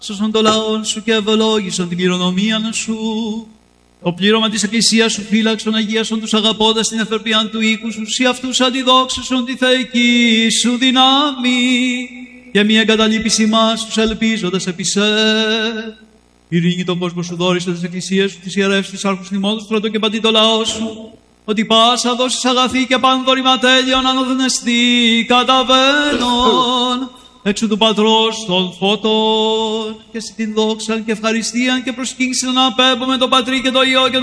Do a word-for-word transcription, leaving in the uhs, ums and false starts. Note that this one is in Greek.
σώσον το λαόν σου και ευλόγησον την κληρονομία σου. Το πλήρωμα της Εκκλησίας σου φύλαξον, αγίασον τους αγαπώντας την ευπρεπείαν του οίκου σου, σοι αυτούς αντιδόξωσον τη θεϊκή σου δυνάμει και μη εγκαταλείπεις ημάς τους ελπίζοντας επί σε. Ειρήνη τον κόσμο σου δόρισε της Εκκλησίας σου, της ιερεύς, της άρχους θυμών, στρατό και παντή το λαό σου, ότι πάσα δώσεις αγαθή και πανδόρημα τέλειον ανοδνεστή καταβαίνον έξω του Πατρός των φώτων και σε την δόξαν και ευχαριστίαν και προσκύνησαν να απέμπω με τον Πατρί και το Υιό και